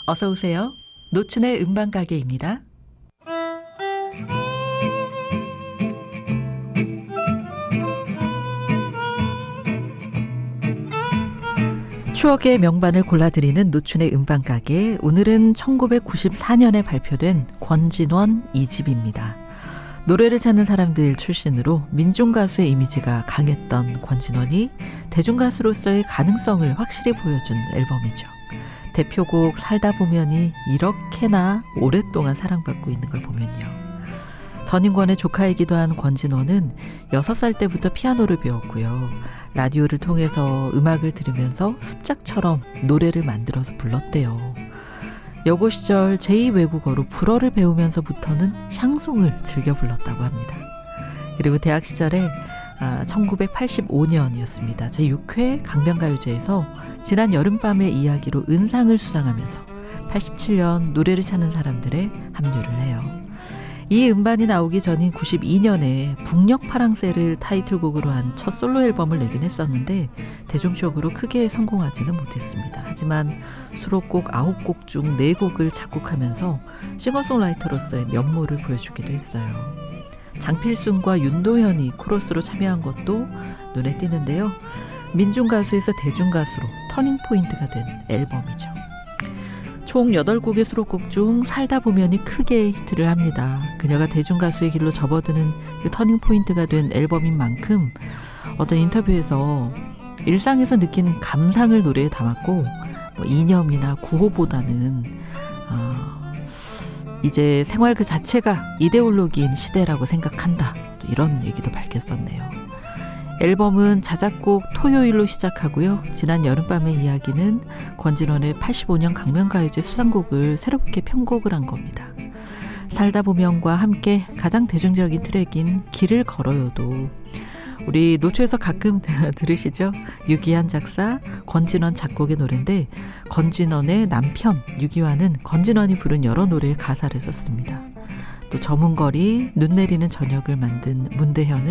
어서 오세요. 노춘의 음반가게입니다. 추억의 명반을 골라드리는 노춘의 음반가게. 오늘은 1994년에 발표된 권진원 2집입니다. 노래를 찾는 사람들 출신으로 민중가수의 이미지가 강했던 권진원이 대중가수로서의 가능성을 확실히 보여준 앨범이죠. 대표곡 살다 보면이 이렇게나 오랫동안 사랑받고 있는 걸 보면요. 전인권의 조카이기도 한 권진원은 6살 때부터 피아노를 배웠고요. 라디오를 통해서 음악을 들으면서 습작처럼 노래를 만들어서 불렀대요. 여고 시절 제2외국어로 불어를 배우면서부터는 샹송을 즐겨 불렀다고 합니다. 그리고 대학 시절에 1985년이었습니다. 제6회 강변가요제에서 지난 여름밤의 이야기로 은상을 수상하면서 87년 노래를 찾는 사람들에 합류를 해요. 이 음반이 나오기 전인 92년에 북녘파랑새를 타이틀곡으로 한 첫 솔로 앨범을 내긴 했었는데 대중적으로 크게 성공하지는 못했습니다. 하지만 수록곡 9곡 중 4곡을 작곡하면서 싱어송라이터로서의 면모를 보여주기도 했어요. 장필순과 윤도현이 코러스로 참여한 것도 눈에 띄는데요. 민중가수에서 대중가수로 터닝포인트가 된 앨범이죠. 총 8곡의 수록곡 중 살다 보면이 크게 히트를 합니다. 그녀가 대중가수의 길로 접어드는 그 터닝포인트가 된 앨범인 만큼 어떤 인터뷰에서 일상에서 느끼는 감상을 노래에 담았고 이념이나 구호보다는 이제 생활 그 자체가 이데올로기인 시대라고 생각한다. 이런 얘기도 밝혔었네요. 앨범은 자작곡 토요일로 시작하고요. 지난 여름밤의 이야기는 권진원의 85년 강변가요제 수상곡을 새롭게 편곡을 한 겁니다. 살다 보면과 함께 가장 대중적인 트랙인 길을 걸어요도 우리 노초에서 가끔 들으시죠? 유기환 작사, 권진원 작곡의 노래인데 권진원의 남편 유기환은 권진원이 부른 여러 노래의 가사를 썼습니다. 또 저문거리, 눈 내리는 저녁을 만든 문대현은